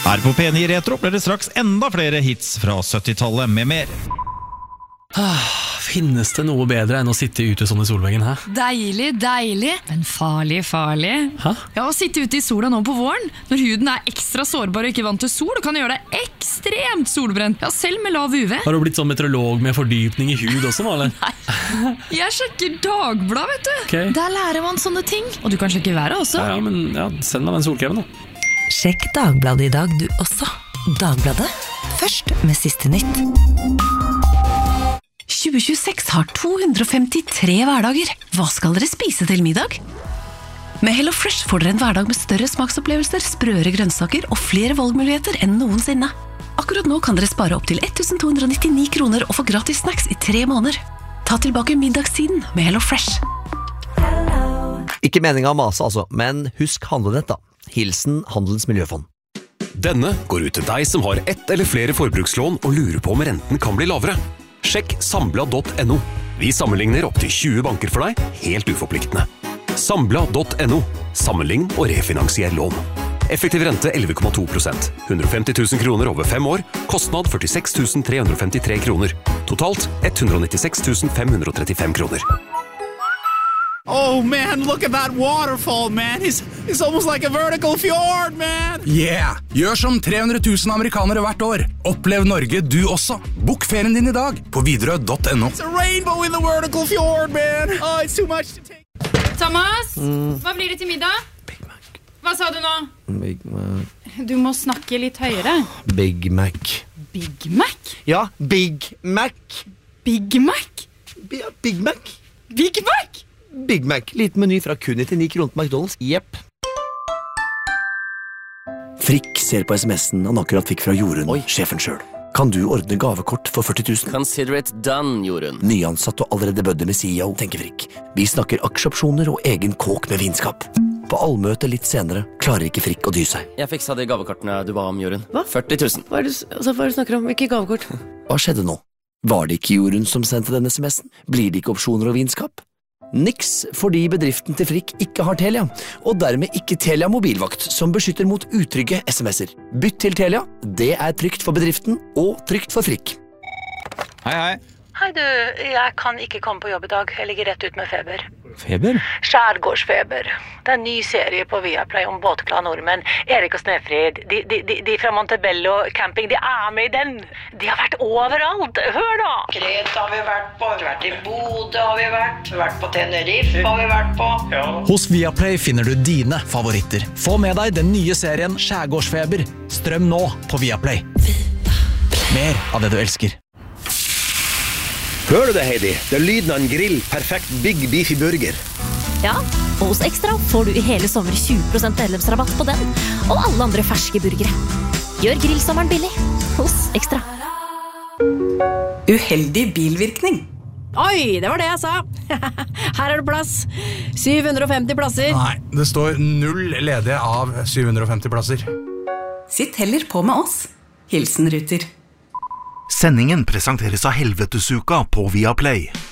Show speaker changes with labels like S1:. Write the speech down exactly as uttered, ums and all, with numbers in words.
S1: Her på P ni Retro blir det straks enda flere hits fra syttitallet med mer.
S2: Ah, finnes det noe bedre enn å sitte ute sånn i solveggen, hæ?
S3: Deilig, deilig, men farlig, farlig.
S2: Hæ?
S3: Ja, å sitte ute i sola nå på våren, når huden er ekstra sårbar og ikke vant til sol, og kan gjøre deg ekstremt solbrent. Ja, selv med lav U V.
S2: Har du blitt sånn meteorolog med fordypning i hud også, eller?
S3: Nei, jeg sjekker Dagblad, vet du.
S2: Okay.
S3: Der lærer man sånne ting. Og du kan sjekke været også.
S2: Ja, ja, men ja, send meg den solkremen da.
S4: Sjekk Dagbladet i dag du også. Dagbladet, først med siste nytt.
S5: tjue tjueseks har to hundre femtitre hverdager. Hva skal dere spise til middag? Med Hello Fresh får dere en hverdag med større smaksopplevelser, sprøere grønnsaker og flere valgmuligheter enn noensinne. Akkurat nå kan dere spare opp til tolv hundre nittini kroner og få gratis snacks i tre måneder. Ta tilbake middagstiden med Hello Fresh.
S6: Ikke meningen å mase altså, men husk handlenett da. Hilsen Handelens Miljøfond.
S7: Denne går ut til deg som har ett eller flere forbrukslån og lurer på om renten kan bli lavere. Sjekk sambla punktum no. Vi sammenligner opp til tjue banker for deg, helt uforpliktende. sambla punktum no. Sammenlign og refinansier lån. Effektiv rente elleve komma to prosent. hundre og femti tusen kroner over fem år. Kostnad førtiseks tusen tre hundre og femtitre kroner. Totalt hundre og nittiseks tusen fem hundre og trettifem kroner.
S8: Oh man, look at that waterfall, man. It's, it's almost like a vertical fjord, man.
S9: Yeah, gjør som tre hundre tusen amerikanere hvert år. Opplev Norge du også. Bok ferien din i dag på Widerøe punktum no.
S8: It's a rainbow in the vertical fjord, man. Oh, it's too much to take.
S10: Thomas, mm. hva blir det til middag?
S6: Big Mac.
S10: Hva sa du nå?
S6: Big Mac.
S10: Du må snakke litt høyere.
S6: Big Mac.
S10: Big Mac?
S6: Ja, Big Mac.
S10: Big Mac?
S6: B Big Mac.
S10: Big Mac?
S6: Big Mac, liten meny fra kun nittini kroner på McDonald's. Jepp. Frikk ser på sms'en han akkurat fikk fra Jorunn, Oi. Sjefen selv. Kan du ordne gavekort for førti tusen?
S11: Consider it done, Jorunn.
S6: Nyansatt og allerede bødde med C E O, tenker Frikk. Vi snakker aksjeopsjoner og egen kåk med vinskap. På allmøte litt senere klarer ikke Frikk å dy seg.
S11: Jeg fiksa de gavekortene du ba om, Jorunn.
S12: Hva?
S11: førti tusen.
S12: Hva er det, altså, hva er det du snakker om? Ikke gavekort.
S6: Hva skjedde nå? Var det ikke Jorunn som sendte denne sms'en? Blir det ikke opsjoner og vinskap? Niks fordi bedriften til Frikk ikke har Telia, og dermed ikke Telia mobilvakt, som beskytter mot utrygge sms'er. Bytt til Telia, det er trygt for bedriften og trygt for Frikk.
S1: Hei, hei.
S4: Hei du, jeg kan ikke komme på jobb i dag. Jeg ligger rett ut med feber.
S1: Feber?
S4: Skjærgårdsfeber. Det er en ny serie på Viaplay om båtkla nordmenn. Erik og Snefrid, de, de, de, de fra Montebello camping, de er med i den. De har vært overalt. Hør da!
S13: Kreta har vi vært på, vi har vært i Bodø har vi vært, vi har vært på Tenerife har vi vært på. Ja.
S14: Hos Viaplay finner du dine favoritter. Få med deg den nye serien Skjærgårdsfeber. Strøm nå på Viaplay. Mer av det du elsker.
S15: Hører du det, Heidi? Det er lyden av en grill, perfekt Big Beefy Burger.
S16: Ja, og hos Extra får du i hele sommer tjue prosent medlemsrabatt på den, og alle andre ferske burgere. Gjør grillsommeren billig hos Extra.
S5: Uheldig bilvirkning.
S12: Oi, det var det jeg sa. Her er det plass. syv hundre og femti plasser.
S9: Nei, det står null ledige av syv hundre og femti plasser.
S5: Sitt heller på med oss. Hilsen Ruter.
S17: Sendingen presenteres av Helvetesuka på Viaplay.